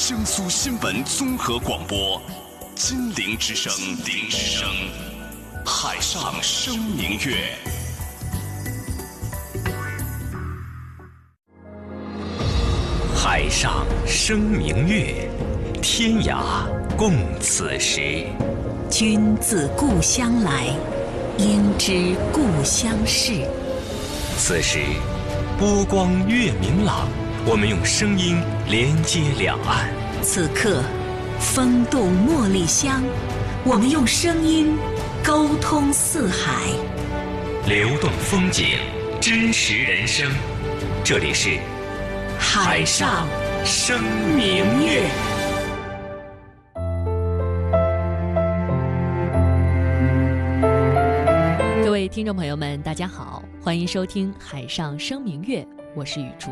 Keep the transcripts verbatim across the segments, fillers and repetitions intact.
江苏新闻综合广播，金陵之声，金陵之声，海上生明月。海上生明月，天涯共此时。 君自故乡来，应知故乡事。 此时波光月明朗，我们用声音连接两岸。 此刻风动茉莉香，我们用声音沟通四海。 流动风景，真实人生，这里是海上生明月。 各位听众朋友们，大家好，欢迎收听海上生明月，我是雨竹。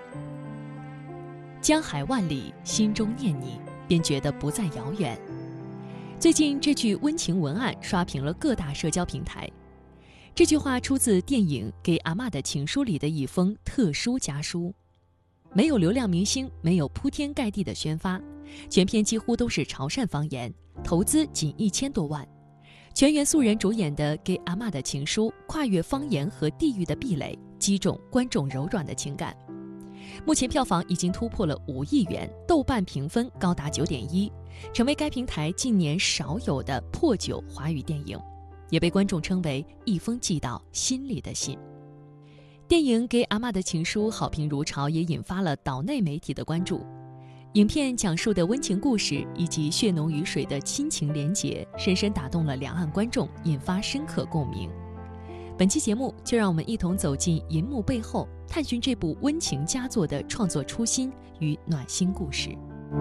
江海万里，心中念你，便觉得不再遥远。最近这句温情文案刷屏了各大社交平台。这句话出自电影《给阿嬷的情书》里的一封特殊家书。没有流量明星，没有铺天盖地的宣发，全片几乎都是潮汕方言，投资仅一千多万。全员素人主演的《给阿嬷的情书》跨越方言和地域的壁垒，击中观众柔软的情感。目前票房已经突破了五亿元，豆瓣评分高达九点一，成为该平台近年少有的破九华语电影，也被观众称为一封寄到心里的信。电影《给阿嬷的情书》好评如潮，也引发了岛内媒体的关注。影片讲述的温情故事以及血浓于水的亲情连结，深深打动了两岸观众，引发深刻共鸣。本期节目就让我们一同走进银幕背后，探寻这部温情佳作的创作初心与暖心故事。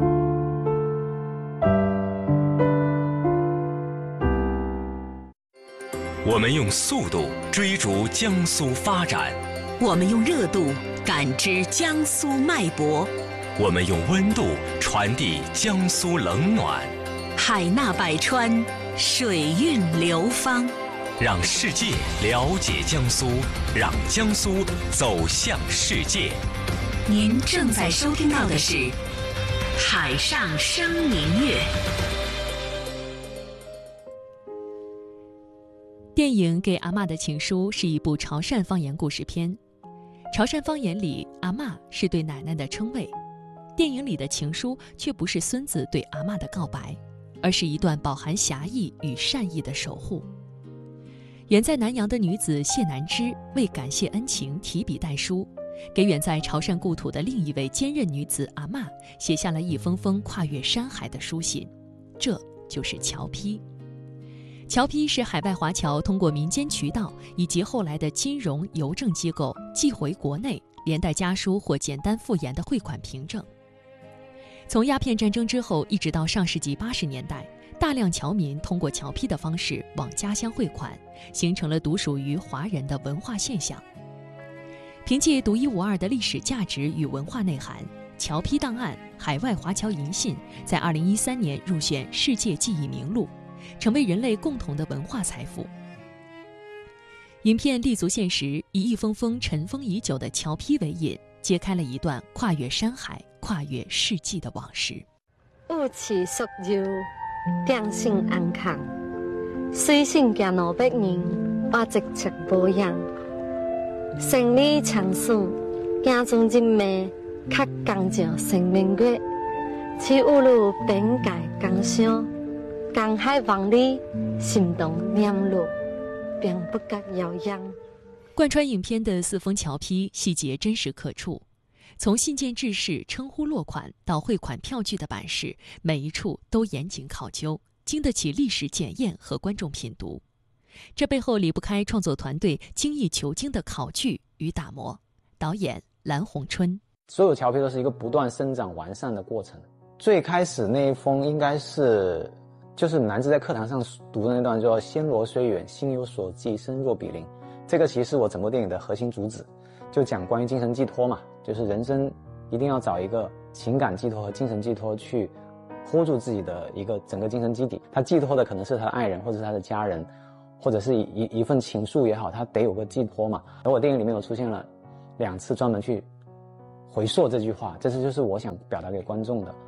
我们用速度追逐江苏发展， 我们用热度感知江苏脉搏， 我们用温度传递江苏冷暖。 海纳百川，水韵流芳， 让世界了解江苏，让江苏走向世界。 您正在收听到的是《海上生明月》。 电影《给阿嬷的情书》是一部潮汕方言故事片。潮汕方言里，阿嬷是对奶奶的称谓。电影里的情书却不是孙子对阿嬷的告白，而是一段饱含侠义与善意的守护。远在南洋的女子谢南枝为感谢恩情提笔代书，给远在潮汕故土的另一位坚韧女子阿嬷写下了一封封跨越山海的书信，这就是侨批。侨批是海外华侨通过民间渠道以及后来的金融邮政机构寄回国内，连带家书或简单复言的汇款凭证。从鸦片战争之后一直到上世纪八十年代，大量侨民通过侨批的方式往家乡汇款，形成了独属于华人的文化现象。凭借独一无二的历史价值与文化内涵，侨批档案、海外华侨银信在二零一三年入选世界记忆名录，成为人类共同的文化财富。影片立足现实，以一封封尘封已久的侨批为引，揭开了一段跨越山海、跨越世纪的往事。 有气属柔，定性安康，虽性行两百年，我直直保养。生理长寿，行中人命，较讲究生明月。只有路边界江乡，江海万里，心动念路，并不觉遥远。 贯穿影片的四封侨批细节真实可触，从信件制式、称呼落款到汇款票据的版式，每一处都严谨考究，经得起历史检验和观众品读。这背后离不开创作团队精益求精的考据与打磨。导演蓝红春， 所有侨批都是一个不断生长完善的过程。最开始那一封应该是就是南枝在课堂上读的那段，叫仙罗虽远，心有所寄，身若比邻。这个其实是我整部电影的核心主旨，就讲关于精神寄托嘛，就是人生一定要找一个情感寄托和精神寄托去 hold 住自己的一个整个精神基底。他寄托的可能是他的爱人，或者是他的家人，或者是一一份情愫也好，他得有个寄托嘛。而我电影里面有出现了两次专门去回溯这句话，这是就是我想表达给观众的。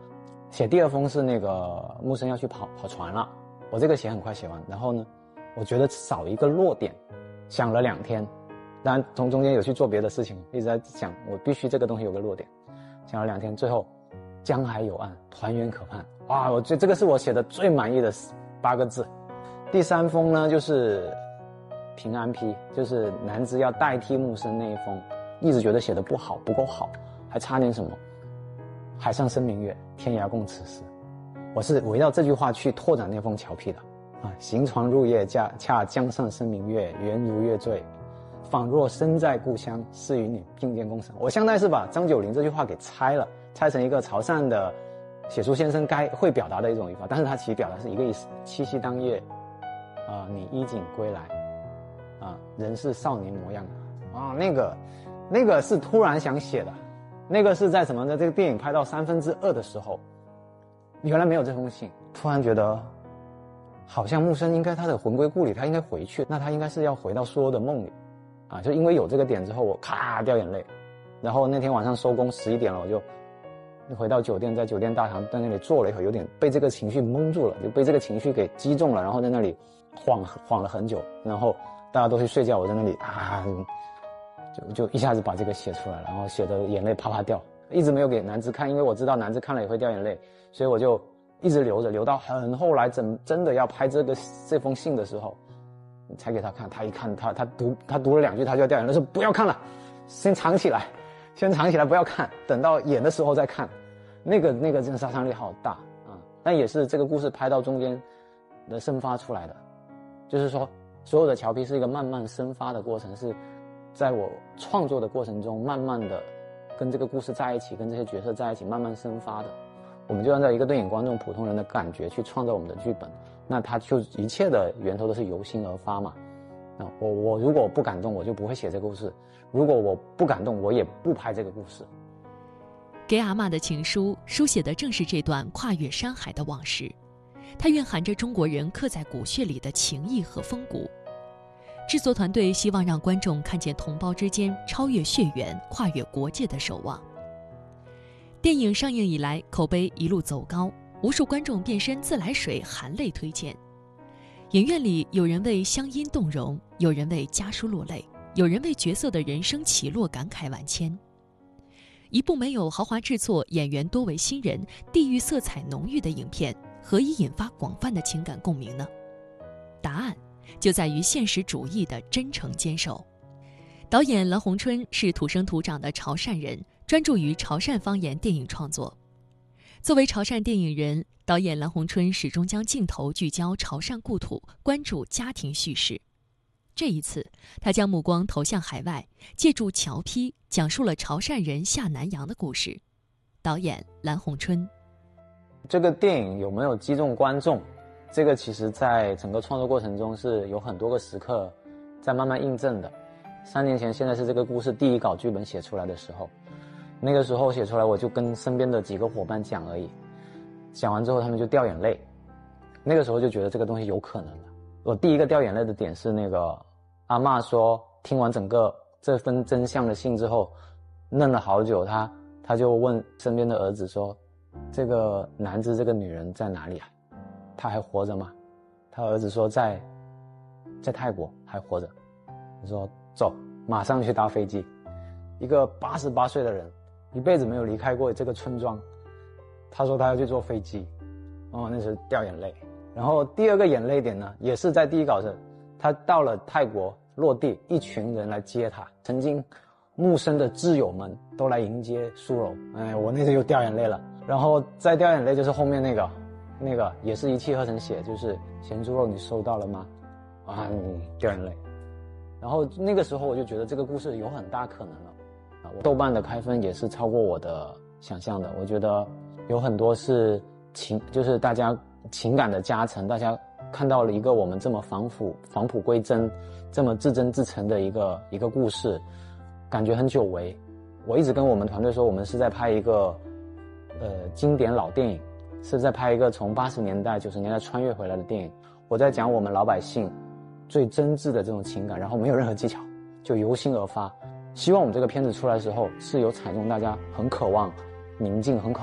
写第二封是那个木生要去跑跑船了，我这个写很快写完，然后呢，我觉得少一个落点，想了两天，当然从中间有去做别的事情，一直在想我必须这个东西有个落点，想了两天，最后江海有岸，团圆可盼。哇，我觉得这个是我写的最满意的八个字。第三封呢就是平安批，就是南枝要代替木生那一封，一直觉得写的不好，不够好，还差点什么。海上生明月，天涯共此时。我是围绕这句话去拓展那封侨批的啊，行船入夜，恰恰江上生明月，圆如月坠，仿若身在故乡，是与你并肩共赏。我相当于是把张九龄这句话给拆了，拆成一个潮汕的写书先生该会表达的一种语法，但是他其实表达是一个意思：七夕当夜，啊、呃，你衣锦归来，啊、呃，人是少年模样啊，那个，那个是突然想写的。那个是在什么呢？这个电影拍到三分之二的时候，原来没有这封信，突然觉得，好像木生应该他的魂归故里，他应该回去，那他应该是要回到苏州的梦里，啊，就因为有这个点之后，我咔掉眼泪，然后那天晚上收工十一点了，我就回到酒店，在酒店大堂在那里坐了一会儿，有点被这个情绪蒙住了，就被这个情绪给击中了，然后在那里晃晃了很久，然后大家都去睡觉，我在那里啊。就就一下子把这个写出来了，然后写的眼泪啪啪掉，一直没有给南枝看，因为我知道南枝看了也会掉眼泪，所以我就一直留着，留到很后来真真的要拍这个这封信的时候，才给他看。他一看，他他读他读了两句，他就要掉眼泪，说不要看了，先藏起来，先藏起来，不要看，等到演的时候再看。那个那个真的杀伤力好大啊！但也是这个故事拍到中间的生发出来的，就是说所有的侨批是一个慢慢生发的过程，是。在我创作的过程中，慢慢的跟这个故事在一起，跟这些角色在一起，慢慢生发的。我们就按照一个对影观众、普通人的感觉去创造我们的剧本，那它就一切的源头都是由心而发嘛。那我我如果不感动，我就不会写这个故事；如果我不感动，我也不拍这个故事。 给阿嬷的情书，书写的正是这段跨越山海的往事，它蕴含着中国人刻在骨血里的情谊和风骨。制作团队希望让观众看见同胞之间超越血缘、跨越国界的守望。电影上映以来，口碑一路走高，无数观众变身自来水，含泪推荐。影院里有人为乡音动容，有人为家书落泪，有人为角色的人生起落感慨万千。一部没有豪华制作、演员多为新人、地域色彩浓郁的影片，何以引发广泛的情感共鸣呢？答案就在于现实主义的真诚坚守。导演蓝红春是土生土长的潮汕人，专注于潮汕方言电影创作。作为潮汕电影人，导演蓝红春始终将镜头聚焦潮汕故土，关注家庭叙事。这一次，他将目光投向海外，借助侨批讲述了潮汕人下南洋的故事。导演蓝红春， 这个电影有没有击中观众？这个其实在整个创作过程中是有很多个时刻在慢慢印证的。三年前，现在是这个故事第一稿剧本写出来的时候，那个时候写出来我就跟身边的几个伙伴讲而已，讲完之后他们就掉眼泪，那个时候就觉得这个东西有可能了。我第一个掉眼泪的点是那个阿嬷说听完整个这份真相的信之后愣了好久，她她就问身边的儿子说，这个南枝这个女人在哪里啊？他还活着吗？他儿子说在在泰国还活着。我说走，马上去搭飞机。一个八十八岁的人，一辈子没有离开过这个村庄，他说他要去坐飞机，哦，那时候掉眼泪。然后第二个眼泪点呢，也是在第一稿上，他到了泰国落地，一群人来接他，曾经木生的挚友们都来迎接苏柔，哎，我那时候又掉眼泪了。然后再掉眼泪就是后面那个。那个也是一气呵成写，就是咸猪肉你收到了吗？啊，你掉眼泪。然后那个时候我就觉得这个故事有很大可能了。啊，豆瓣的开分也是超过我的想象的。我觉得有很多是情，就是大家情感的加成，大家看到了一个我们这么返璞返璞归真，这么至真至诚的一个一个故事，感觉很久违。我一直跟我们团队说，我们是在拍一个呃经典老电影。是在拍一个从八十年代、九十年代穿越回来的电影，我在讲我们老百姓最真挚的这种情感，然后没有任何技巧，就由心而发。希望我们这个片子出来的时候，是有踩中大家很渴望宁静、很渴